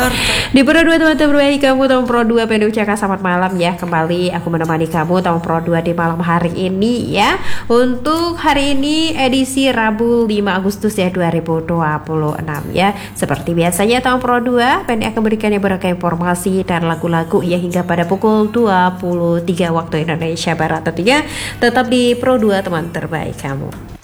Di Pro 2 teman terbaik kamu, teman Pro 2 pengen ucapkan selamat malam ya. Kembali aku menemani kamu teman Pro 2 di malam hari ini ya. Untuk hari ini edisi Rabu 5 Agustus ya 2026 ya. Seperti biasanya teman Pro 2 pengen akan berikan beberapa informasi dan lagu-lagu ya hingga pada pukul 23 waktu Indonesia Barat. Tentunya tetap di Pro 2 teman terbaik kamu.